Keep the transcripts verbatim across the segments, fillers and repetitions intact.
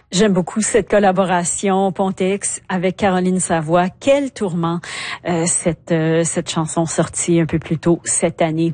J'aime beaucoup cette collaboration Pontex avec Caroline Savoie. Quel tourment euh, cette euh, cette chanson sortie un peu plus tôt cette année.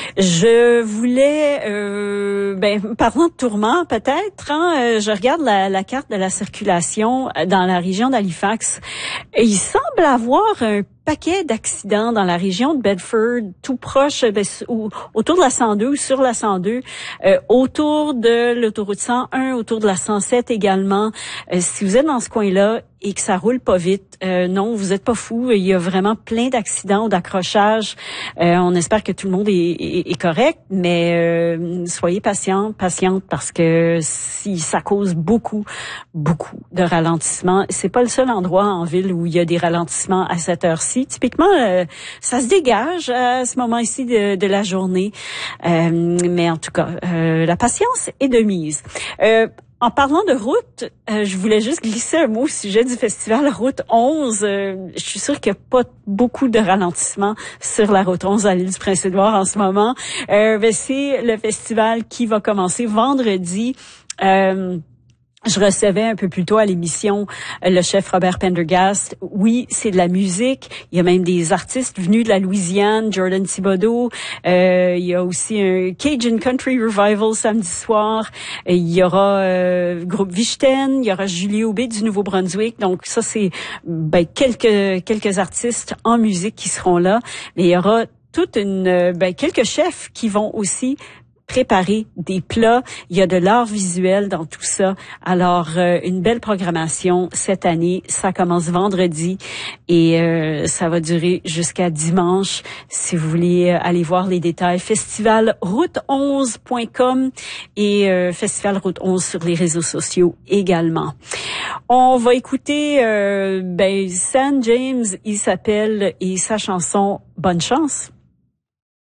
Je voulais, euh, ben parlant de tourment peut-être, hein, euh, je regarde la, la carte de la circulation dans la région d'Halifax. Et il semble avoir un paquet d'accidents dans la région de Bedford, tout proche, ben, ou, autour de la cent deux ou sur la cent deux, euh, autour de l'autoroute cent un, autour de la cent sept également. Euh, si vous êtes dans ce coin-là et que ça roule pas vite, euh, non, vous êtes pas fou. Il y a vraiment plein d'accidents ou d'accrochages. Euh, on espère que tout le monde est, est, est correct, mais euh, soyez patients, patientes parce que si ça cause beaucoup, beaucoup de ralentissements. C'est pas le seul endroit en ville où il y a des ralentissements à cette heure-ci. Typiquement, euh, ça se dégage à ce moment-ci de, de la journée. Euh, mais en tout cas, euh, la patience est de mise. Euh, En parlant de route, euh, je voulais juste glisser un mot au sujet du festival Route onze. Euh, je suis sûre qu'il n'y a pas beaucoup de ralentissement sur la Route onze à l'île du Prince-Édouard en ce moment. Euh, ben, c'est le festival qui va commencer vendredi. Euh, Je recevais un peu plus tôt à l'émission le chef Robert Pendergast. Oui, c'est de la musique. Il y a même des artistes venus de la Louisiane, Jordan Thibodeau. Euh, il y a aussi un Cajun Country Revival samedi soir. Et il y aura euh, groupe Vichten, il y aura Julie Aubé du Nouveau-Brunswick. Donc ça, c'est ben, quelques quelques artistes en musique qui seront là. Mais il y aura toute une ben, quelques chefs qui vont aussi préparer des plats. Il y a de l'art visuel dans tout ça. Alors, euh, une belle programmation cette année. Ça commence vendredi et euh, ça va durer jusqu'à dimanche. Si vous voulez aller voir les détails, festival route onze point com et euh, Festival Route onze sur les réseaux sociaux également. On va écouter euh, ben, Sam James, il s'appelle, et sa chanson « Bonne chance ».